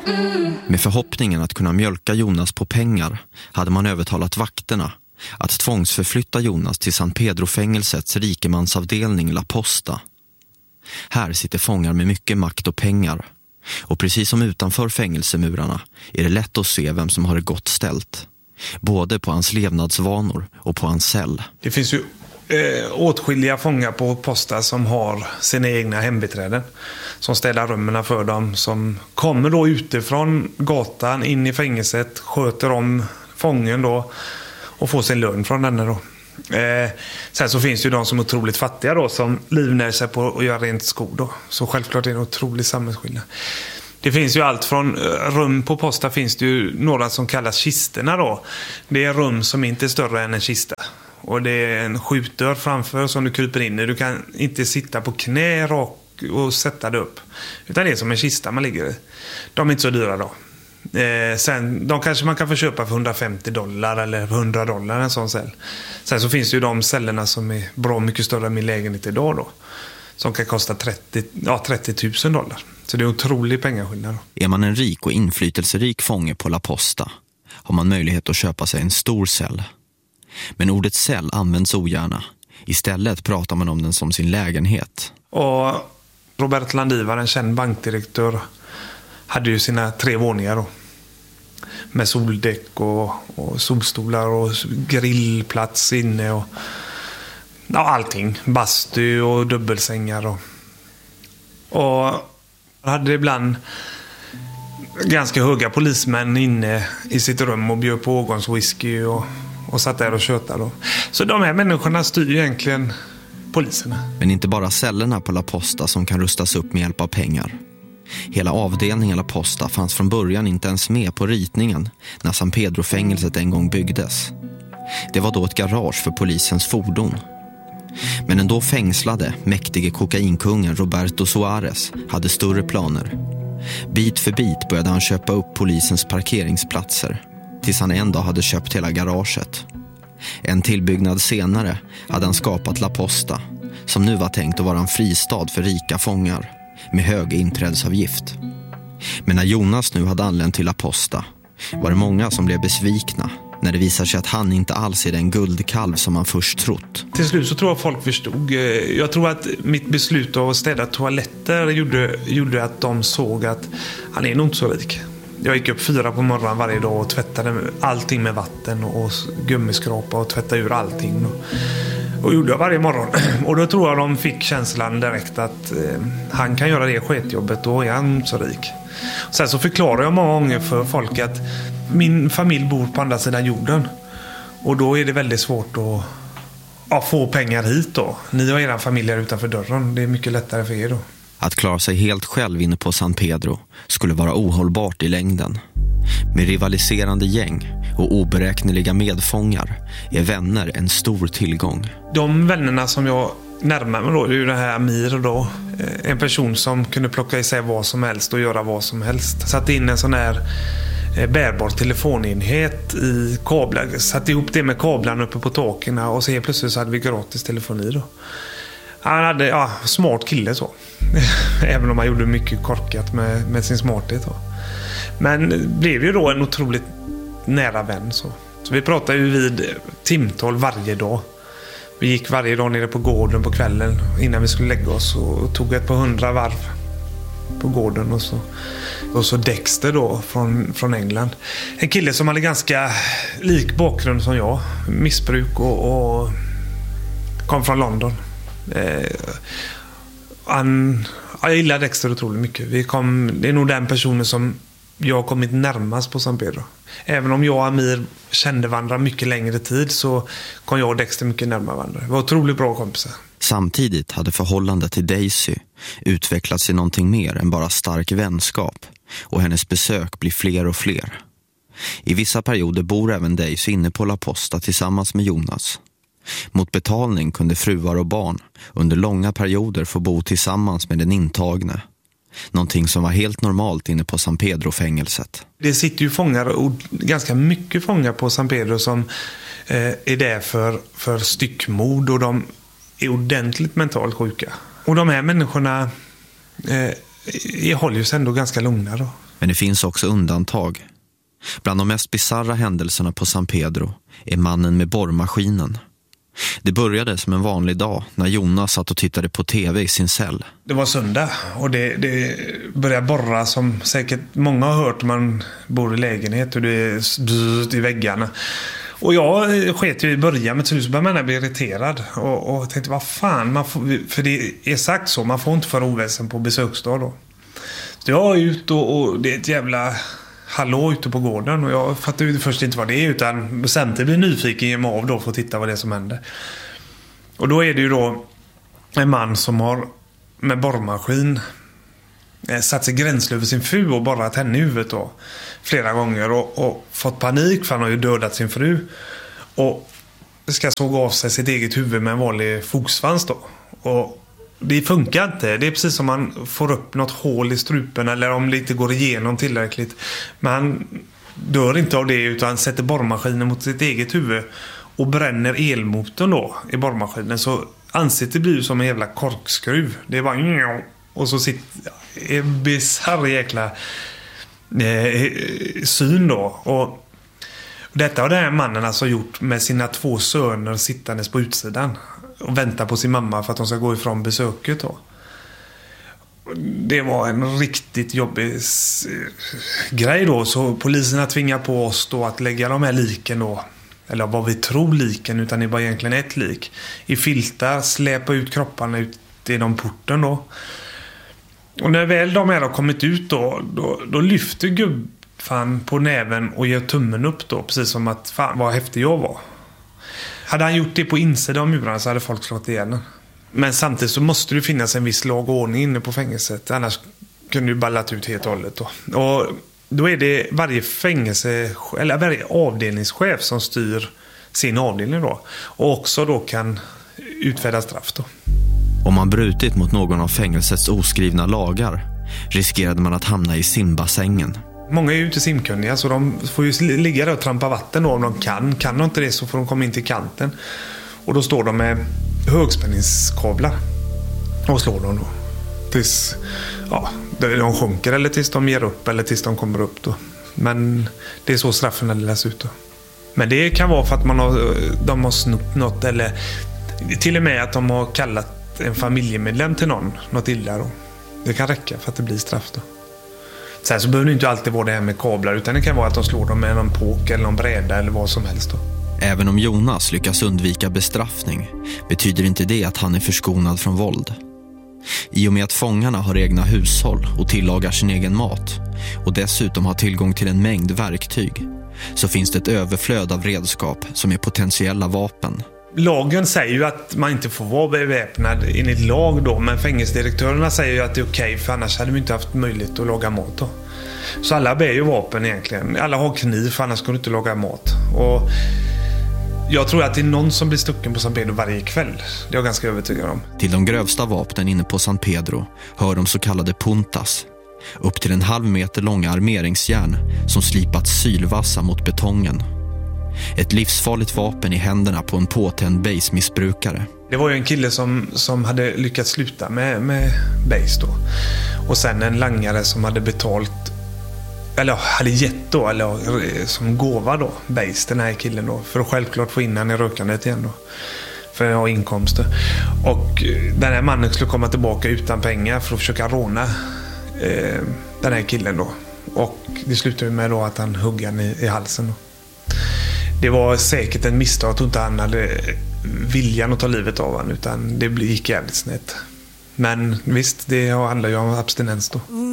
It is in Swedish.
Med förhoppningen att kunna mjölka Jonas på pengar hade man övertalat vakterna att tvångsförflytta Jonas till San Pedro-fängelsets rikemansavdelning La Posta. Här sitter fångar med mycket makt och pengar. Och precis som utanför fängelsemurarna är det lätt att se vem som har det gott ställt. Både på hans levnadsvanor och på hans cell. Det finns ju åtskilliga fångar på Posta som har sina egna hembiträden. Som städar rummen för dem. Som kommer då utifrån gatan in i fängelset. Sköter om fången då. Och får sin lön från denna då. Sen så finns det ju de som är otroligt fattiga då. Som livnär sig på att göra rent skor då. Så självklart är det en otrolig samhällsskillnad. Det finns ju allt från rum på Posta finns det ju några som kallas kisterna då. Det är rum som inte är större än en kista. Och det är en skjutdörr framför som du kryper in i. Du kan inte sitta på knä och sätta dig upp. Utan det är som en kista man ligger i. De är inte så dyra då. Sen, de kanske man kan få köpa för $150 eller $100 en sån cell. Sen så finns det ju de cellerna som är bra mycket större än min lägenhet idag då. Som kan kosta $30 000. Så det är otrolig pengaskillnad. Är man en rik och inflytelserik fånge på La Posta har man möjlighet att köpa sig en stor cell. Men ordet cell används ogärna. Istället pratar man om den som sin lägenhet. Och Robert Landivar, en känd bankdirektör, hade ju sina 3 våningar då. Med soldäck och solstolar och grillplats inne och allting. Bastu och dubbelsängar och hade ibland ganska höga polismän inne i sitt rum och bjöd på årgångswhisky och satt där och tjötade då. Så de här människorna styr egentligen poliserna. Men inte bara cellerna på La Posta som kan rustas upp med hjälp av pengar. Hela avdelningen La Posta fanns från början inte ens med på ritningen när San Pedro-fängelset en gång byggdes. Det var då ett garage för polisens fordon. Men ändå fängslade mäktige kokainkungen Roberto Suarez hade större planer. Bit för bit började han köpa upp polisens parkeringsplatser tills han en dag hade köpt hela garaget. En tillbyggnad senare hade han skapat La Posta som nu var tänkt att vara en fristad för rika fångar med hög inträdesavgift. Men när Jonas nu hade anlänt till La Posta var det många som blev besvikna när det visade sig att han inte alls är den guldkalv som man först trott. Till slut så tror jag folk förstod. Jag tror att mitt beslut att städa toaletter gjorde att de såg att han är nog inte så rik. Jag gick upp 4 på morgonen varje dag och tvättade allting med vatten och gummiskrapa och tvättade ur allting. Och gjorde jag varje morgon. Och då tror jag de fick känslan direkt att han kan göra det sketjobbet, då är han så rik. Sen så förklarar jag många gånger för folk att min familj bor på andra sidan jorden. Och då är det väldigt svårt att få pengar hit då. Ni har era familjer utanför dörren. Det är mycket lättare för er då. Att klara sig helt själv inne på San Pedro skulle vara ohållbart i längden. Med rivaliserande gäng och oberäkneliga medfångar är vänner en stor tillgång. De vännerna som jag närmar mig då, det är ju det här Amir då. En person som kunde plocka i sig vad som helst och göra vad som helst. Satt in en sån här bärbar telefonenhet i kablar. Satt ihop det med kablarna uppe på taken och så helt plötsligt så hade vi gratis telefoni då. Han hade, smart kille så. Även om han gjorde mycket korkat med sin smarthet då. Men blev ju då en otroligt nära vän så. Så vi pratade ju vid timtal varje dag. Vi gick varje dag nere på gården på kvällen innan vi skulle lägga oss och tog ett par 100 varv på gården och så Dexter då från England. En kille som hade ganska lik bakgrund som jag. Missbruk och kom från London. Jag gillar Dexter otroligt mycket. Det är nog den personen som jag har kommit närmast på San Pedro. Även om jag och Amir kände varandra mycket längre tid så kom jag och Dexter mycket närmare varandra. Det var otroligt bra kompisar. Samtidigt hade förhållandet till Daisy utvecklats i någonting mer än bara stark vänskap och hennes besök blir fler och fler. I vissa perioder bor även Daisy inne på La Posta tillsammans med Jonas. Mot betalning kunde fruar och barn under långa perioder få bo tillsammans med den intagne. Någonting som var helt normalt inne på San Pedro-fängelset. Det sitter ju fångar och ganska mycket fångar på San Pedro som är där för styckmord och de är ordentligt mentalt sjuka. Och de här människorna håller ju sig ändå ganska lugna då. Men det finns också undantag. Bland de mest bizarra händelserna på San Pedro är mannen med borrmaskinen. Det började som en vanlig dag när Jonas satt och tittade på tv i sin cell. Det var söndag och det började borra som säkert många har hört. Man bor i lägenhet och det är i väggarna. Och jag sket ju i början, men till slut började man bli irriterad och tänkte, vad fan, för det är sagt så, man får inte föra oväsen på besöksdag då. Så jag är ute och det är ett jävla hallå ute på gården och jag fattade ju först inte vad det är, utan samtidigt blir nyfiken ge mig av då för att titta vad det är som händer. Och då är det ju då en man som har med borrmaskin satt sig gränsle över sin fru och borrat henne i huvudet då flera gånger och fått panik för han har ju dödat sin fru och ska såga av sig sitt eget huvud med en vanlig fogsvans då. Och det funkar inte. Det är precis som man får upp något hål i strupen eller om det inte går igenom tillräckligt. Men han dör inte av det utan sätter borrmaskinen mot sitt eget huvud och bränner elmotorn då i borrmaskinen. Så ansiktet blir som en jävla korkskruv. Det är bara och så sitter en bizarr jäkla syn då. Och detta har den här mannen alltså gjort med sina 2 söner sittandes på utsidan och väntar på sin mamma för att de ska gå ifrån besöket då. Det var en riktigt jobbig grej då, så poliserna tvingar på oss då att lägga de här liken då, eller vad vi tror liken, utan det är bara egentligen ett lik, i filtar, släpa ut kropparna ut genom porten då. Och när väl de här har kommit ut då lyfter gubbfan på näven och ger tummen upp då, precis som att fan vad häftig jag var. Hade han gjort det på insidan av murarna så hade folk slått igen. Men samtidigt så måste det finnas en viss lag och ordning inne på fängelset. Annars kunde du ballat ut helt och hållet då. Och då är det varje fängelse, eller varje avdelningschef som styr sin avdelning då. Och också då kan utfärda straff då. Om man brutit mot någon av fängelsets oskrivna lagar riskerade man att hamna i simbassängen. Många är ju inte simkunniga så de får ju ligga där och trampa vatten då om de kan. Kan de inte det så får de komma in till kanten. Och då står de med högspänningskablar och slår dem då. Tills de sjunker eller tills de ger upp eller tills de kommer upp då. Men det är så straffen läs ut då. Men det kan vara för att de har snott något eller till och med att de har kallat en familjemedlem till något illa då. Det kan räcka för att det blir straff då. Sen så behöver det inte alltid vara det här med kablar, utan det kan vara att de slår dem med någon påk eller någon bräda eller vad som helst då. Även om Jonas lyckas undvika bestraffning betyder inte det att han är förskonad från våld. I och med att fångarna har egna hushåll och tillagar sin egen mat och dessutom har tillgång till en mängd verktyg så finns det ett överflöd av redskap som är potentiella vapen. Lagen säger ju att man inte får vara beväpnad enligt lag då, men fängelsedirektörerna säger ju att det är okej, för annars hade vi inte haft möjlighet att laga mat då. Så alla bär ju vapen egentligen. Alla har kniv, för annars skulle du inte laga mat. Och jag tror att det är någon som blir stucken på San Pedro varje kväll. Det är jag ganska övertygad om. Till de grövsta vapnen inne på San Pedro hör de så kallade puntas. Upp till 1,5 meter långa armeringsjärn som slipats sylvassa mot betongen. Ett livsfarligt vapen i händerna på en påtänd base-missbrukare. Det var ju en kille som hade lyckats sluta med base då. Och sen en langare som hade betalt, eller hade gett då, eller som gåva då, base, den här killen då. För att självklart få in han i rökandet igen då. För att ha inkomster. Och den här mannen skulle komma tillbaka utan pengar för att försöka råna den här killen då. Och det slutade med då att han högg han i halsen då. Det var säkert en misstag att inte han hade viljan att ta livet av han, utan det gick jävligt snett. Men visst, det handlar ju om abstinens då.